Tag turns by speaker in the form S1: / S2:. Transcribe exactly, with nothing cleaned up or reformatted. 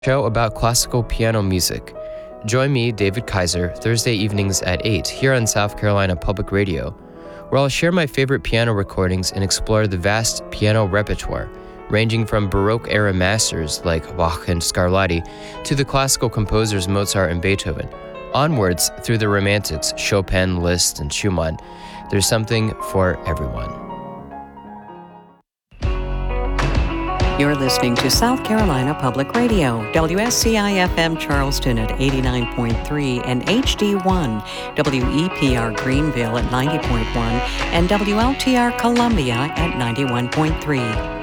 S1: Show about classical piano music. Join me, David Kaiser, Thursday evenings at eight here on South Carolina Public Radio, where I'll share my favorite piano recordings and explore the vast piano repertoire, ranging from Baroque-era masters like Bach and Scarlatti to the classical composers Mozart and Beethoven. Onwards through the Romantics, Chopin, Liszt, and Schumann. There's something for everyone.
S2: You're listening to South Carolina Public Radio, W S C I F M Charleston at eighty-nine point three and H D one, W E P R Greenville at ninety point one, and W L T R Columbia at ninety-one point three.